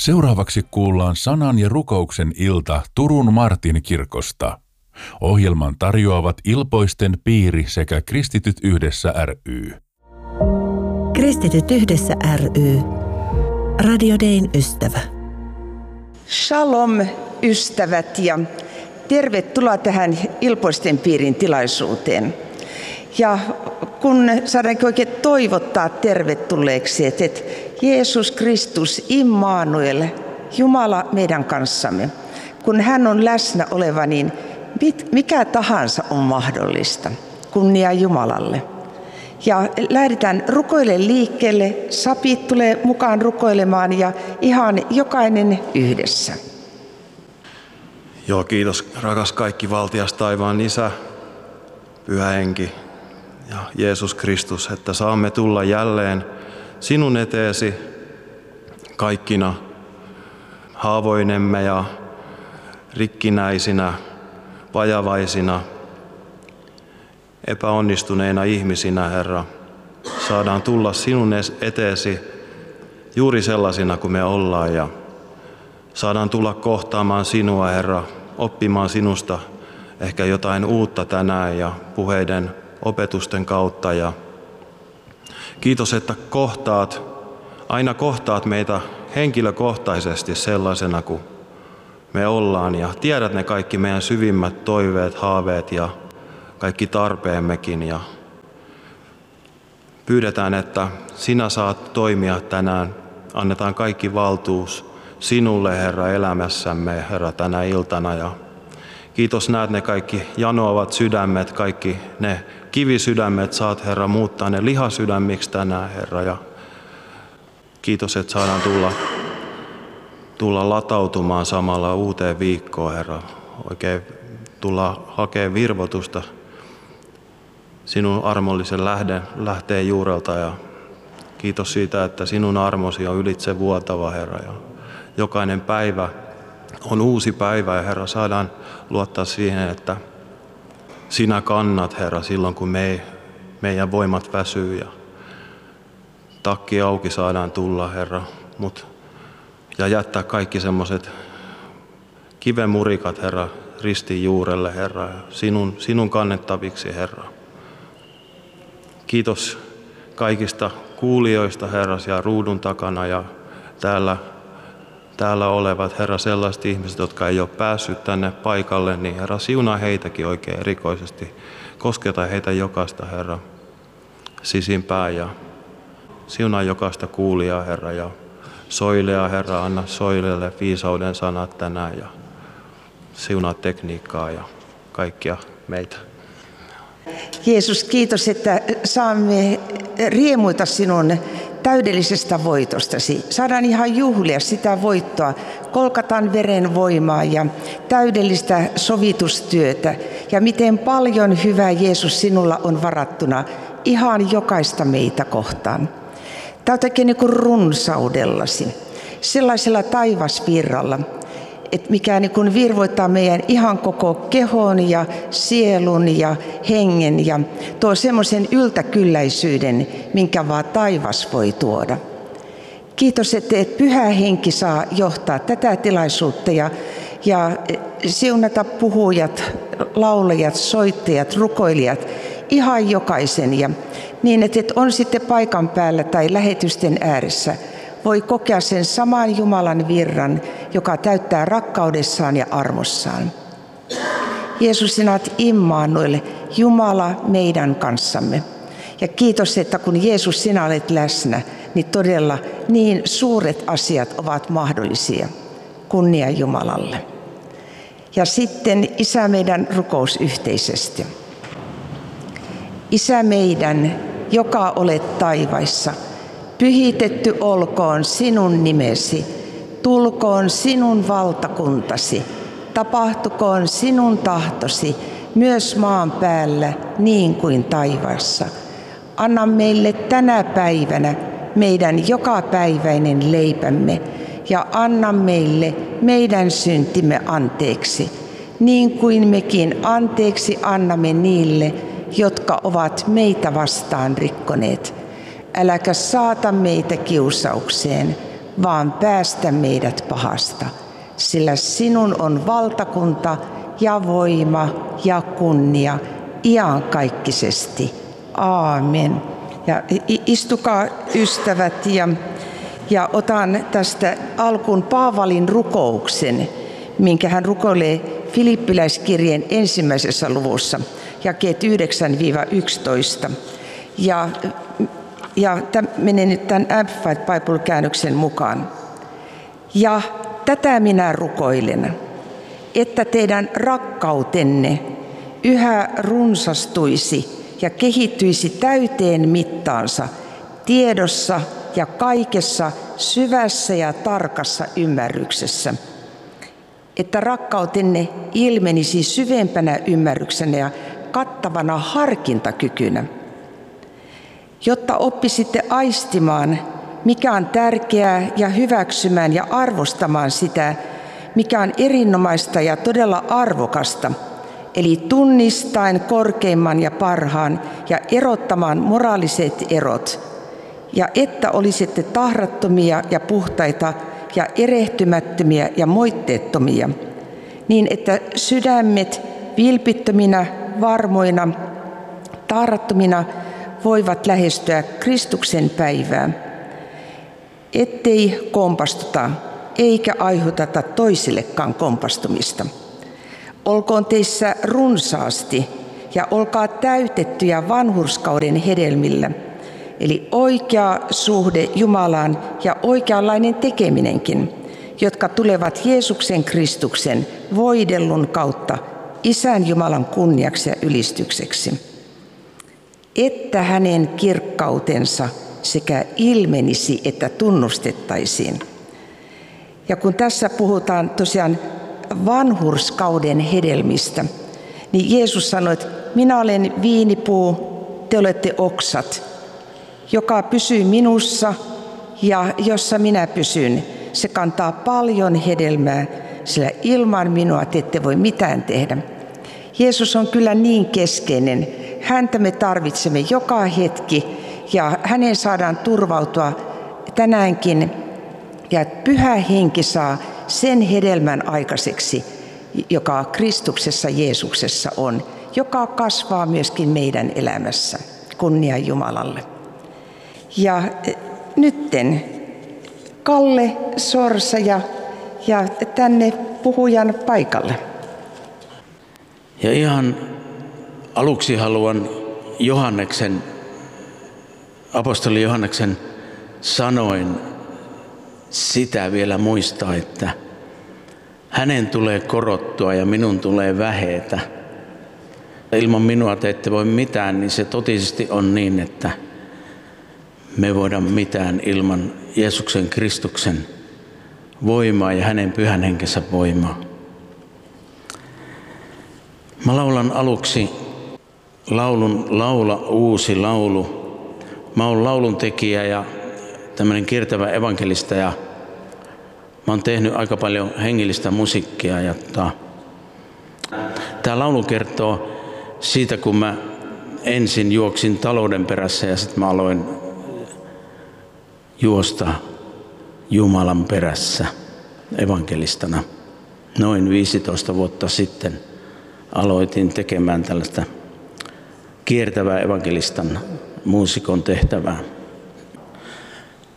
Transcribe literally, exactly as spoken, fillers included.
Seuraavaksi kuullaan sanan ja rukouksen ilta Turun Martin kirkosta. Ohjelman tarjoavat Ilpoisten piiri sekä Kristityt yhdessä ry. Kristityt yhdessä ry. Radio Dayn ystävä. Shalom ystävät ja tervetuloa tähän Ilpoisten piirin tilaisuuteen. Ja kun saadaanko oikein toivottaa tervetulleeksi, että Jeesus Kristus Immanuel, Jumala meidän kanssamme, kun hän on läsnä oleva, niin mikä tahansa on mahdollista. Kunnia Jumalalle. Ja lähdetään rukoille liikkeelle, sapit tulee mukaan rukoilemaan ja ihan jokainen yhdessä. Joo, kiitos rakas kaikki valtias taivaan Isä, Pyhä Henki ja Jeesus Kristus, että saamme tulla jälleen sinun eteesi kaikkina haavoinemme ja rikkinäisinä, vajavaisina, epäonnistuneina ihmisinä, Herra. Saadaan tulla sinun eteesi juuri sellaisina kuin me ollaan ja saadaan tulla kohtaamaan sinua, Herra, oppimaan sinusta ehkä jotain uutta tänään ja puheiden opetusten kautta. Ja kiitos, että kohtaat, aina kohtaat meitä henkilökohtaisesti sellaisena kuin me ollaan ja tiedät ne kaikki meidän syvimmät toiveet, haaveet ja kaikki tarpeemmekin. Ja pyydetään, että sinä saat toimia tänään. Annetaan kaikki valtuus sinulle, Herra, elämässämme, Herra, tänä iltana. Ja kiitos, näet ne kaikki janoavat sydämet, kaikki ne kivisydämet, saat, Herra, muuttaa ne lihasydämiksi tänään, Herra. Ja kiitos, että saadaan tulla, tulla latautumaan samalla uuteen viikkoon, Herra. Oikein tulla hakemaan virvotusta sinun armollisen lähden, lähteen juurelta. Ja kiitos siitä, että sinun armosi on ylitse vuotava, Herra. Ja jokainen päivä on uusi päivä ja, Herra, saadaan luottaa siihen, että sinä kannat, Herra, silloin kun me ei, meidän voimat väsyy ja takki auki saadaan tulla, Herra, mut, ja jättää kaikki semmoiset kivemurikat, Herra, ristin juurelle, Herra, ja sinun, sinun kannettaviksi, Herra. Kiitos kaikista kuulijoista, Herra, ja ruudun takana ja täällä, täällä olevat, Herra, sellaiset ihmiset, jotka ei ole päässyt tänne paikalle, niin, Herra, siunaa heitäkin oikein erikoisesti. Kosketa heitä jokaista, Herra, sisimpään ja siunaa jokaista kuulijaa, Herra, ja soilea, Herra, anna soilelle viisauden sanat tänään ja siunaa tekniikkaa ja kaikkia meitä. Jeesus, kiitos, että saamme riemuita sinun täydellisestä voitostasi. Saadaan ihan juhlia sitä voittoa, Kolkatan veren voimaa ja täydellistä sovitustyötä. Ja miten paljon hyvää, Jeesus, sinulla on varattuna ihan jokaista meitä kohtaan. Täytäkin niin kuin runsaudellasi, sellaisella taivasvirralla, että mikä niin kuin virvoittaa meidän ihan koko kehon ja sielun ja hengen ja tuo semmoisen yltäkylläisyyden, minkä vaan taivas voi tuoda. Kiitos, että Pyhä Henki saa johtaa tätä tilaisuutta ja, ja siunata puhujat, laulajat, soittajat, rukoilijat, ihan jokaisen. Ja niin, että on sitten paikan päällä tai lähetysten ääressä, voi kokea sen saman Jumalan virran, joka täyttää rakkaudessaan ja armossaan. Jeesus, sinä olet Immanuel, Jumala meidän kanssamme. Ja kiitos, että kun Jeesus, sinä olet läsnä, niin todella niin suuret asiat ovat mahdollisia. Kunnia Jumalalle. Ja sitten Isä meidän rukous yhteisesti. Isä meidän, joka olet taivaissa, pyhitetty olkoon sinun nimesi, tulkoon sinun valtakuntasi, tapahtukoon sinun tahtosi myös maan päällä niin kuin taivaassa. Anna meille tänä päivänä meidän jokapäiväinen leipämme ja anna meille meidän syntimme anteeksi, niin kuin mekin anteeksi annamme niille, jotka ovat meitä vastaan rikkoneet. Äläkä saata meitä kiusaukseen, vaan päästä meidät pahasta. Sillä sinun on valtakunta ja voima ja kunnia iankaikkisesti. Aamen. Ja istukaa ystävät ja, ja otan tästä alkuun Paavalin rukouksen, minkä hän rukoilee Filippiläiskirjeen ensimmäisessä luvussa, jakeet yhdeksän yksitoista. Ja, ja tämä menee nyt tämän Amplified Bible-käännöksen mukaan. Ja tätä minä rukoilen, että teidän rakkautenne yhä runsastuisi ja kehittyisi täyteen mittaansa tiedossa ja kaikessa syvässä ja tarkassa ymmärryksessä. Että rakkautenne ilmenisi syvempänä ymmärryksenä ja kattavana harkintakykynä, jotta oppisitte aistimaan, mikä on tärkeää, ja hyväksymään ja arvostamaan sitä, mikä on erinomaista ja todella arvokasta, eli tunnistaen korkeimman ja parhaan ja erottamaan moraaliset erot, ja että olisitte tahrattomia ja puhtaita ja erehtymättömiä ja moitteettomia, niin että sydämet vilpittöminä, varmoina, tahrattomina voivat lähestyä Kristuksen päivää, ettei kompastuta eikä aiheuteta toisillekaan kompastumista. Olkoon teissä runsaasti ja olkaa täytettyjä vanhurskauden hedelmillä, eli oikea suhde Jumalaan ja oikeanlainen tekeminenkin, jotka tulevat Jeesuksen Kristuksen voidellun kautta Isän Jumalan kunniaksi ja ylistykseksi, että hänen kirkkautensa sekä ilmenisi että tunnustettaisiin. Ja kun tässä puhutaan tosiaan vanhurskauden hedelmistä, niin Jeesus sanoi, että minä olen viinipuu, te olette oksat, joka pysyy minussa ja jossa minä pysyn. Se kantaa paljon hedelmää, sillä ilman minua te ette voi mitään tehdä. Jeesus on kyllä niin keskeinen. Häntä me tarvitsemme joka hetki ja hänen saadaan turvautua tänäänkin. Ja Pyhä Henki saa sen hedelmän aikaiseksi, joka Kristuksessa Jeesuksessa on, joka kasvaa myöskin meidän elämässä. Kunnia Jumalalle. Ja nytten Kalle Sorsa ja, ja tänne puhujan paikalle. Ja ihan aluksi haluan Johanneksen, apostoli Johanneksen sanoin sitä vielä muistaa, että hänen tulee korottua ja minun tulee vähetä. Ilman minua te ette voi mitään, niin se totisesti on niin, että me voidaan mitään ilman Jeesuksen Kristuksen voimaa ja hänen pyhän henkensä voimaa. Mä laulan aluksi laulun Laula uusi laulu. Mä oon lauluntekijä ja tämmöinen kiertävä evankelista ja mä oon tehnyt aika paljon hengellistä musiikkia. Ja tää laulu kertoo siitä, kun mä ensin juoksin talouden perässä ja sitten mä aloin juosta Jumalan perässä evankelistana. Noin viisitoista vuotta sitten aloitin tekemään tällaista kiertävää evankelistan muusikon tehtävää.